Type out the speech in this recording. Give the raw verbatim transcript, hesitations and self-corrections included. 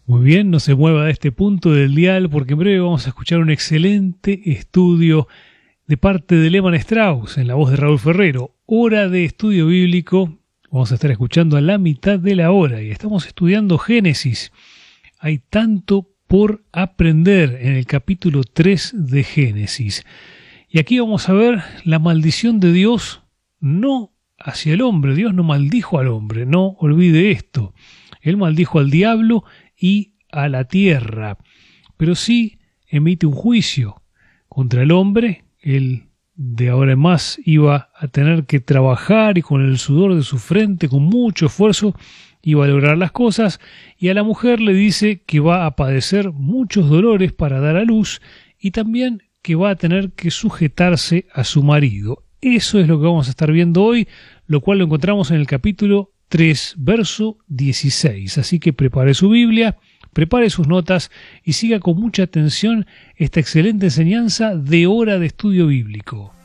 Muy bien, no se mueva de este punto del dial porque en breve vamos a escuchar un excelente estudio de parte de Lehmann Strauss en la voz de Raúl Ferrero. Hora de estudio bíblico, vamos a estar escuchando a la mitad de la hora y estamos estudiando Génesis. Hay tanto por aprender en el capítulo tres de Génesis. Y aquí vamos a ver la maldición de Dios, no hacia el hombre. Dios no maldijo al hombre, no olvide esto. Él maldijo al diablo y a la tierra, pero sí emite un juicio contra el hombre. Él de ahora en más iba a tener que trabajar y con el sudor de su frente, con mucho esfuerzo, iba a lograr las cosas, y a la mujer le dice que va a padecer muchos dolores para dar a luz y también que va a tener que sujetarse a su marido. Eso es lo que vamos a estar viendo hoy, lo cual lo encontramos en el capítulo tres, verso dieciséis. Así que prepare su Biblia, prepare sus notas y siga con mucha atención esta excelente enseñanza de Hora de Estudio Bíblico.